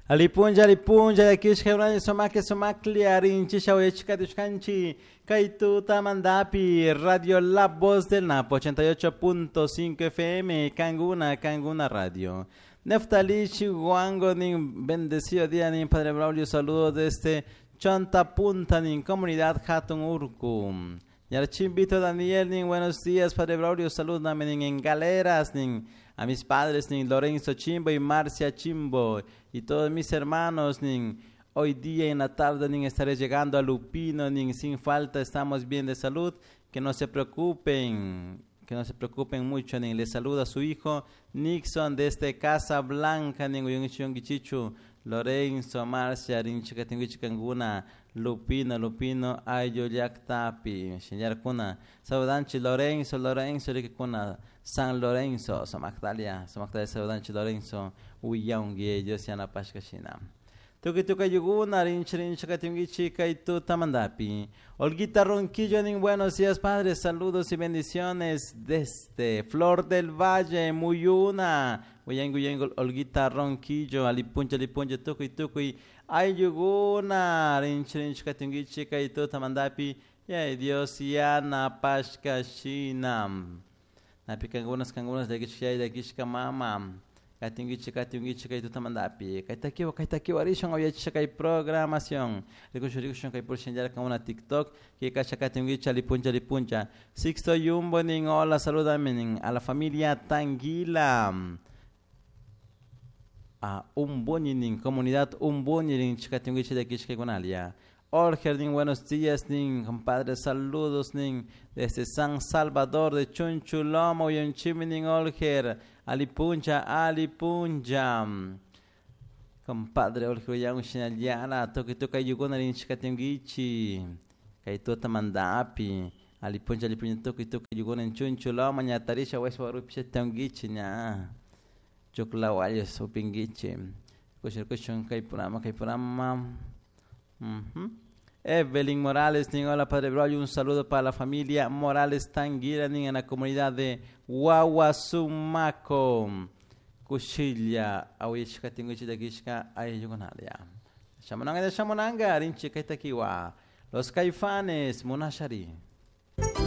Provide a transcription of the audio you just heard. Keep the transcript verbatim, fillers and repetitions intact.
Alipunja, alipunja, dakish kaurani somake somakli arinchi shawechka dushkanchi, kaituta mandapi, Radio La Voz del Napo, ochenta y ocho punto cinco F M, Canguna, Canguna Radio. Neftali Chihuango, nin bendecido día, nin Padre Braulio, saludos desde Chonta Punta, nin comunidad Hatun Urku. Yarchimbito Daniel, nin buenos días, Padre Braulio, saludos nin en Galeras, nin a mis padres, nin Lorenzo Chimbo y Marcia Chimbo, y todos mis hermanos, nin hoy día en la tarde, nin estaré llegando a Lupino, nin sin falta, estamos bien de salud, que no se preocupen, que no se preocupen mucho, nin les saluda a su hijo Nixon desde Casa Blanca, nin Uyungichichu, Lorenzo, Marcia, Rinchicatinguichicanguna, Lupino, Lupino, Ayoyak Tapi, Señor Kuna, Saudanchi Lorenzo, Lorenzo, Kuna, San Lorenzo, Samactalia, Samactalia, Saudanchi Lorenzo, Uyaungi, Josiana Pashkashina. Tuki tuka yuguna, Rinchi, Rinchicatinguichi, Kaitu Tamandapi. Olguita Ronquillo, nin buenos días, padres, saludos y bendiciones desde Flor del Valle, Muyuna. Uyangu, Uyangu, Olguita Ronquillo, Alipuncha, Alipuncha, Tuki, Tuki. Ay yuguna, Rinchi, Rinchicatinguichi, Kaitu Tamandapi. Yay, Dios, Yana Pashkashina. Napi cangunas, cangunas de Gishkay, de Gishkamama. Katingichi, katingichi, kay tutamandapi. Kay takiwa, kay takiwa, rishon aviachi, kay programación. Rikusho, rikusho, kay por shenjar con una TikTok. Que kacha katingichi, alipuncha, alipuncha. Sixto Yumbo, ning, hola, saludame, ning, a la familia Tanguila. A Umbuni, ning, comunidad Umbuni, ning, chikatingichi, de Kishkegunalia. Orger, ning, buenos días, ning, compadre, saludos, ning, desde San Salvador de Chunchulomo, y un chimining, Orger, Alipunja, Alipunja, compadre, Orger, ya un chinaliana, toque, toca, yugona, ning, chikatingichi, kaitota mandapi, Alipunja, Alipunja, toque, toque, yugona, en Chunchulomo, ñatarisha, hueso, rupiche, tangichi, ña, choklawayas, upingichi, kushir, kushon, kaipurama, kaipurama. Uh-huh. Evelyn Morales, ning, hola Padre Braulio, un saludo para la familia Morales Tanguira, en la comunidad de Guaguasumaco, Cuchilla, Awichka, Tinguichi de Gishka, Ayugonalia. Shamonanga de Shamonanga, Rinchi Kaitakiwa, Los Caifanes, Monashari.